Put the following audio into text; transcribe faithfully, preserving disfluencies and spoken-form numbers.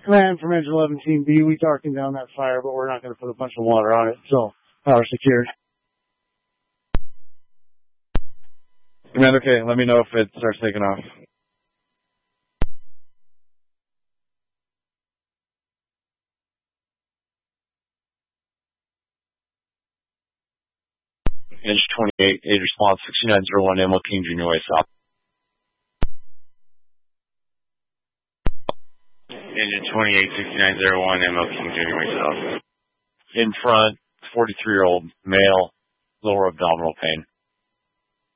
Command from Engine eleven Team B, we darkened down that fire, but we're not going to put a bunch of water on it, so power secured. Command, okay, let me know if it starts taking off. Engine twenty-eight, aid response sixty-nine zero one, Ammo King Junior Way South. Engine twenty-eight, sixty-nine zero one, Ammo King Junior Way South. In front, forty-three-year-old male, lower abdominal pain.